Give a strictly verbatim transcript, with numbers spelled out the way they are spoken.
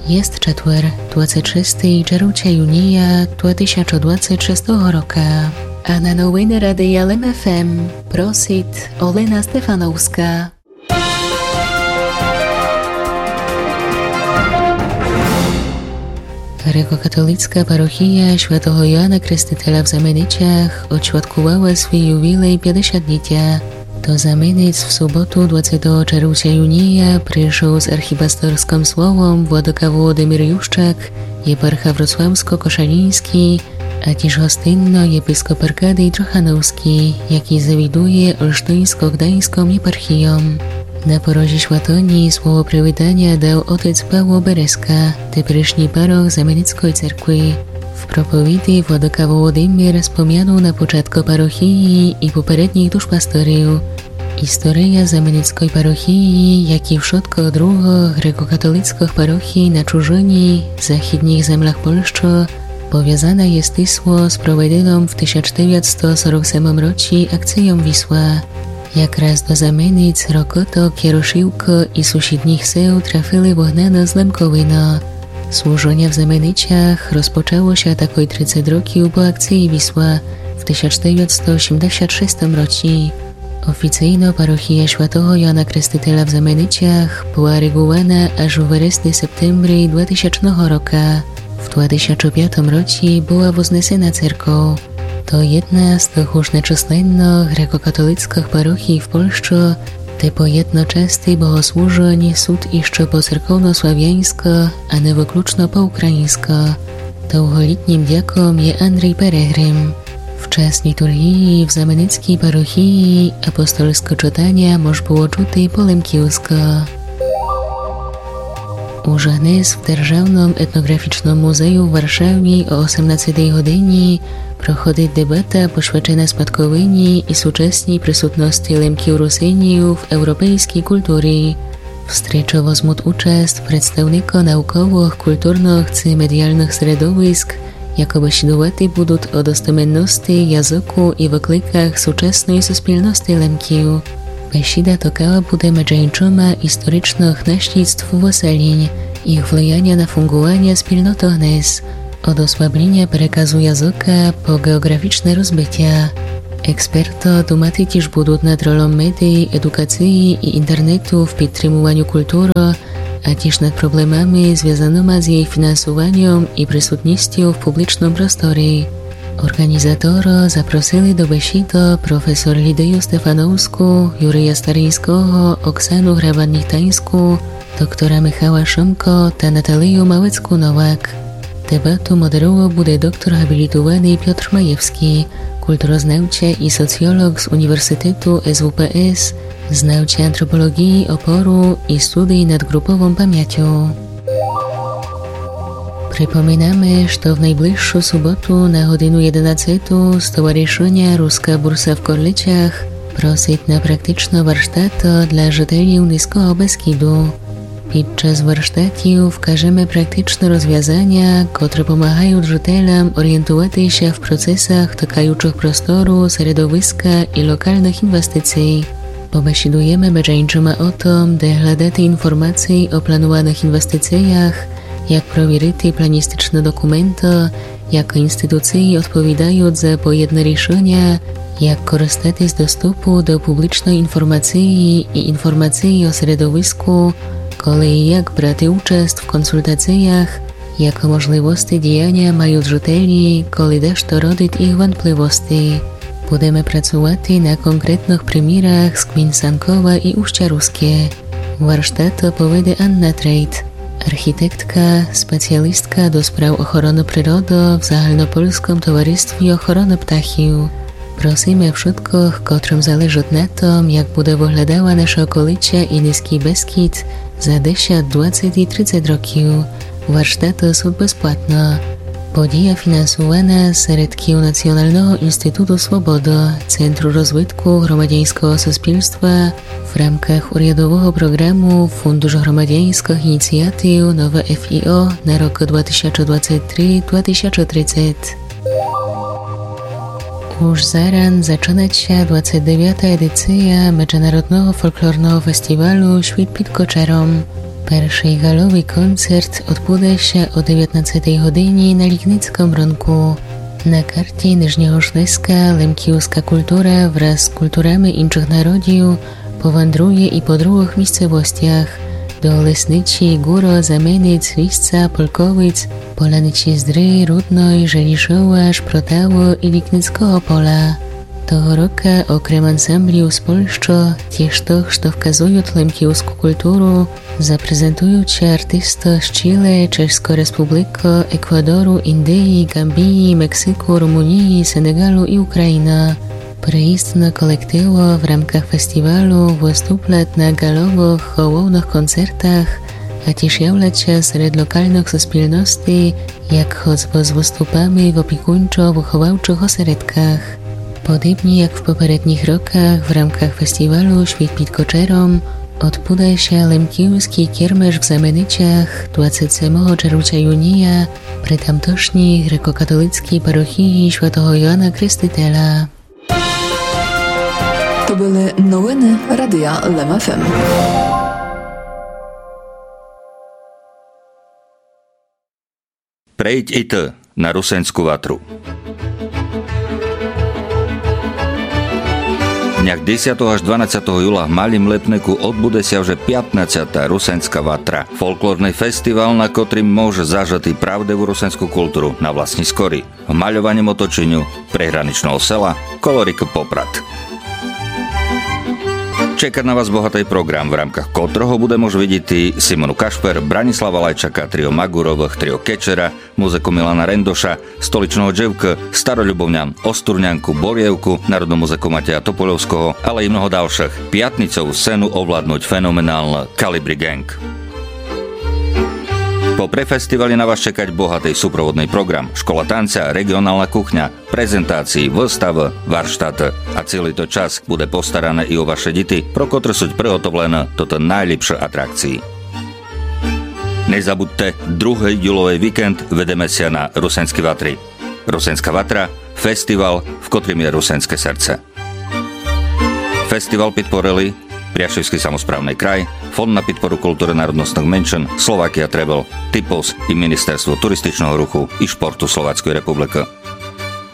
Jest четвер, двадцять шостого червня юнія дві тисячі двадцять шостого року. А на новини Радія Л М Ф М просить Олена Стефановська. Grekokatolicka parochia Świętego Joana Krstytela w Zamenicach odświadkowała swój jubilej pięćdziesięciolecie. Do Zamenic w sobotu dwudziestego czerwca junia przyszedł z archipastorskim słowem Władaka Wołodymyr Juszczak, jeparcha wrocławsko-koszaliński, a też hostynno episkop Arkadij Trochanowski, jaki zawiduje olsztyńsko-gdańską jeparchią. Na porozie Świętoni słowo przywitania dał otec Paweł Bereska, teперішній paroch Zamenickiej cerkwi. W propowiedzi Władaka Wołodymyr wspomniano na początku parochii i poprzednich duszpastorów. Historia Zamenickiej parochii, jak i wszystko drugo grekokatolickich parochii na czużyni zachідnych zemlach Polski, powiązana jest tysło z prowadzoną w tysiąc dziewięćset czterdziestym siódmym roku akcją Wisła. Jak raz do Zamenic, Rokoto, Kieruszywko i sąsiednich seł trafili wognano z Lemkowino. Służenie w Zamenicach rozpoczęło się takoj trzydzieści roków po akcji Wisła w tysiąc dziewięćset osiemdziesiątym szóstym roku. Oficjalno parochia Świętego Joana Krstytela w Zamenicach była regułowana aż w wrześniu septembry dwutysięcznego roku. W dwa tysiące piątym roku była wzniesiona cerkow. To jedna z tych już neczyslennych grekokatolickich parochii w Polsce, te po jednoczesnej bogosłużeń sud jeszcze po cerkowno-sławiańsko, a nie wykluczno po ukraińsko. Długoletnim diakom je Andrzej Peregrym. W czas liturgii w Zamenickiej parochii apostolskie czytania można było czuty po lemkiewsko. Уже днес в Державному етнографічному музею в Варшаві о osiemnastej годині проходить дебата, посвячена спадковині і сучасній присутності лемків русинів в європейській культурі. Встречу возьмуть участь представники наукових, культурних чи медіальних середовиськ, які бесідувати будуть о достеменності, язику і викликах сучасної суспільності лемків. Бесіда така буде między іншими історичних наслідств виселень, їх влияння на функування спільноти гнез, od osłabienia przekazu języka po geograficzne rozbycia. Eksperto tłumaczy też będą nad rolą mediów, edukacji i internetu w podtrzymywaniu kultury, a też nad problemami związanymi z jej finansowaniem i przysutnością w publicznym prostorze. Organizatora zaprosili do besidy profesor Lidię Stefanowską, Jurija Staryńskiego, Oksanę Hraban-Nichtańską, doktora Michała Szymko i Natalię Małecką-Nowak. Debatu moderował bude doktor habilitowany Piotr Majewski, kulturoznawca i socjolog z Uniwersytetu S W P S, znawca antropologii oporu i studii nad grupową pamięcią. Przypominamy, że w najbliższą sobotę na godzinę jedenastą Stowarzyszenia Ruska Bursa w Korlicach prosić na praktyczne warsztaty dla żyteli Niskiego Beskidu. Podczas warsztatów wkażemy praktyczne rozwiązania, które pomagają żytelom orientować się w procesach dotykających prostoru, środowiska i lokalnych inwestycji. Pobesiedujemy między innymi o tym, by gledać informacje o planowanych inwestycjach, jak przewierzyć planistyczne dokumenty, jak instytucje odpowiadają za pojedne решения, jak korzystać z dostępu do publicznej informacji i informacji o środowisku, kolei jak brać udział w konsultacjach, jakie możliwości działania mają żyteli, kolei też to rodzić ich wątpliwości. Będziemy pracować na konkretnych przykładach z gmin Sankowa i Uścia Ruskie. Warsztat opowiada Anna Trejt, architektka, specjalistka do spraw ochrony przyrody w Zahalnopolskim Towarzystwie Ochrony Ptachiów. Prosimy wszystkich, którym zależy na tym, jak będzie wyglądała nasza okolica i Niski Beskid za dziesięć, dwadzieścia i trzydzieści roków. Warsztaty są bezpłatne. Podія finansowana z środków Nacjonalnego Instytutu Swobody, Centrum Rozwitku Gromadieńskiego Suspilstwa w ramach urядowego programu Fundusz Gromadieńskich Inicjatyw Nowe F I O na rok dwa tysiące dwudziesty trzeci do dwa tysiące trzydziestego. Już zaraz zaczyna się dwudziesta dziewiąta edycja Międzynarodowego Folklornego Festiwalu Świt pod Koczarom. Перший галовий концерт відбудеться о дев'ятнадцятій годині на Лікницькому ронку. На карті Нижнього Шлеска лемківська культура wraz з культурами інших народів powędruje i po drugich miejscowościach do Lesnyci, Góro, Zamenic, Wisca, Polkowic, Polanyci Zdry, Rudnoj, Żeliszowa, Szprotało i Liknickiego Pola. Того року, окрім ансамблів з Польщі, тiež тих, що вказують лемківську культуру, запрезентуючи артисти з Чилі, Чеської Республіки, Еквадору, Індії, Гамбії, Мексику, Румунії, Сенегалу і України. Приїзд на колективу в рамках фестивалу виступлять на галових головних концертах, а тiež являться серед локальних суспільностей, як choćby з виступами в опікунчо-виховавчих осередках. Podobnie jak w poprzednich rokach w ramach festiwalu Świt pod Koczerą odbędzie się Lemkівський kiermesz w Zamenicach dwudziestego siódmego czerwca junia przy tamtejszej grekokatolickiej parochii Świętego Jana Chrzciciela. To były nowiny Radia Lem F M. Prejdź i ty na Rusensku Vatru. Dňach desiateho až dvanásťeho júla v Malým Lepneku odbude sa už pätnásťata Rusenská Vatra. Folklórny festival, na ktorým môže zažať pravdivú rusenskú kultúru na vlastní skory. V maľovaním otočeniu prehraničného sela Kolorik Poprad. Čeká na vás bohatý program, v rámkach ktorého bude môcť vidieť Simonu Kašper, Branislava Lajčaka, trio Magurových, trio Kečera, muziku Milana Rendoša, Stoličného Dževka, Staroľubovňan, Osturňanku, Borievku, Národnú muziku Mateja Topoľovského, ale i mnoho ďalších. Piatnicovú scénu ovládnuť fenomenálne Kalibri Gang. Po prefestivali na vás čekať bohatý súprovodný program, škola tanca, regionálna kuchňa, prezentácií, výstav, varštát a celý to čas bude postarané i o vaše deti, pro ktoré sú prihotovlené toto najlepšie atrakcie. Nezabudte, druhý júlový víkend vedeme sa na Rusenské Vatry. Rusenská Vatra, festival, v ktorým je rusenské srdce. Festival podporili Priaševský samosprávny kraj, Fond na podporu kultúry národnostných menšín, Slovakia Travel, Typos i Ministerstvo turističného ruchu i športu Slováckej republiky.